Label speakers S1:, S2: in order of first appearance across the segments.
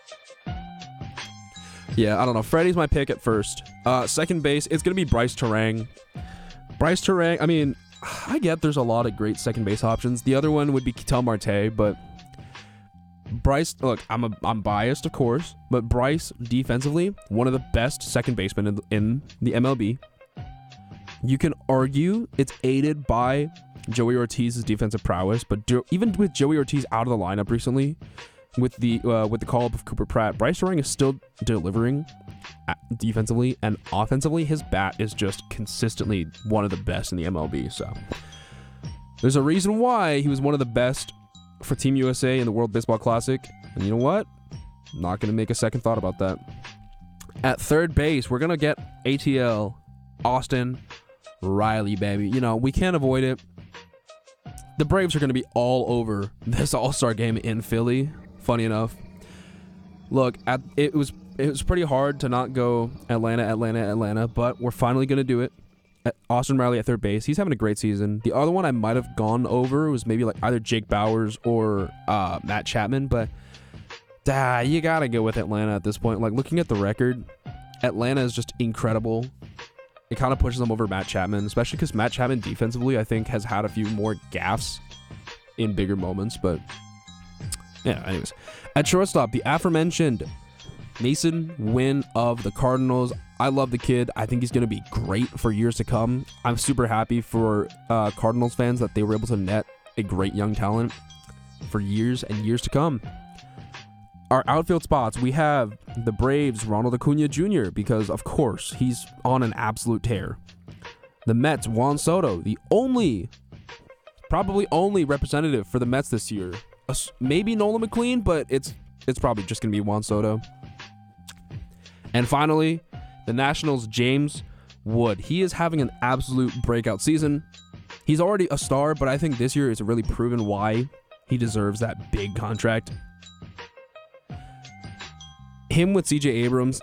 S1: Yeah, I don't know. Freddie's my pick at first. Second base, it's going to be Bryce Terang. Bryce Terang, I mean, I get there's a lot of great second base options. The other one would be Ketel Marte, but Bryce, look, I'm biased, of course, but Bryce, defensively, one of the best second basemen in the MLB. You can argue it's aided by Joey Ortiz's defensive prowess, but even with Joey Ortiz out of the lineup recently, with the call-up of Cooper Pratt, Bryce Terang is still delivering defensively, and offensively, his bat is just consistently one of the best in the MLB. So there's a reason why he was one of the best for Team USA in the World Baseball Classic. And you know what? I'm not going to make a second thought about that. At third base, we're going to get ATL, Austin Riley, baby. You know, we can't avoid it. The Braves are going to be all over this All-Star game in Philly. Funny enough. Look, it was pretty hard to not go Atlanta, but we're finally going to do it. Austin Riley at third base. He's having a great season. The other one I might have gone over was maybe like either Jake Bowers or Matt Chapman, but you got to go with Atlanta at this point. Like, looking at the record, Atlanta is just incredible. It kind of pushes them over Matt Chapman, especially because Matt Chapman defensively, I think, has had a few more gaffes in bigger moments, but yeah, anyways. At shortstop, the aforementioned Masyn Winn of the Cardinals. I love the kid. I think he's going to be great for years to come. I'm super happy for Cardinals fans that they were able to net a great young talent for years and years to come. Our outfield spots, we have the Braves, Ronald Acuna Jr., because, of course, he's on an absolute tear. The Mets, Juan Soto, the probably only representative for the Mets this year. Maybe Nolan McLean, but it's probably just going to be Juan Soto. And finally, the Nationals, James Wood. He is having an absolute breakout season. He's already a star, but I think this year is really proven why he deserves that big contract. Him with CJ Abrams,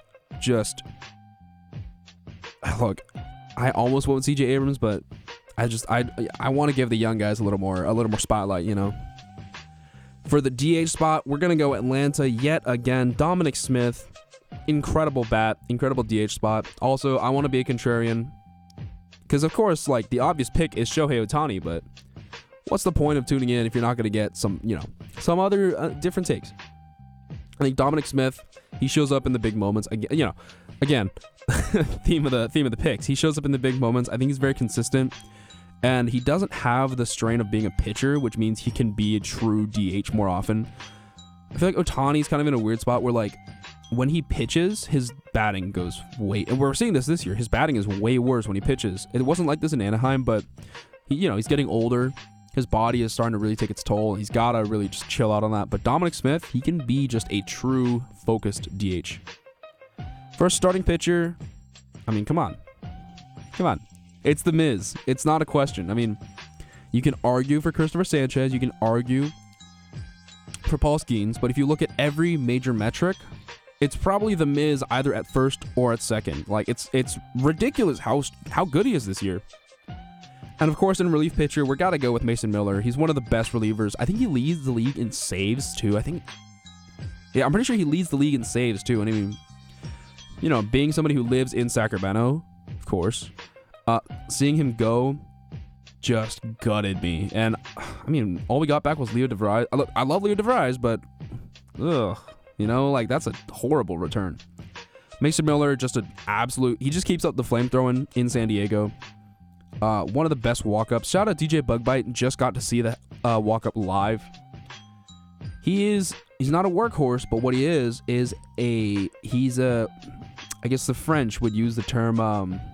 S1: look, I almost went with CJ Abrams, but I want to give the young guys a little more spotlight, you know. For the DH spot, we're going to go Atlanta yet again. Dominic Smith, incredible bat, incredible DH spot. Also, I want to be a contrarian because, of course, like, the obvious pick is Shohei Ohtani, but what's the point of tuning in if you're not going to get some other different takes? I think Dominic Smith, he shows up in the big moments. Again, theme of the picks. He shows up in the big moments. I think he's very consistent. And he doesn't have the strain of being a pitcher, which means he can be a true DH more often. I feel like Ohtani's kind of in a weird spot where, like, when he pitches, his batting goes and we're seeing this year. His batting is way worse when he pitches. It wasn't like this in Anaheim, but he's getting older. His body is starting to really take its toll. He's got to really just chill out on that. But Dominic Smith, he can be just a true focused DH. First starting pitcher, I mean, come on. It's The Miz. It's not a question. I mean, you can argue for Christopher Sanchez. You can argue for Paul Skeens. But if you look at every major metric, it's probably The Miz either at first or at second. Like, it's ridiculous how good he is this year. And, of course, in relief pitcher, we got to go with Mason Miller. He's one of the best relievers. I think he leads the league in saves, too. I'm pretty sure he leads the league in saves, too. And, I mean, being somebody who lives in Sacramento, of course, seeing him go just gutted me. And, I mean, all we got back was Leo DeVries. I love Leo DeVries, but, that's a horrible return. Mason Miller, just an absolute... He just keeps up the flamethrowing in San Diego. One of the best walk-ups. Shout out DJ Bugbite. Just got to see the walk-up live. He's not a workhorse, but what he is I guess the French would use the term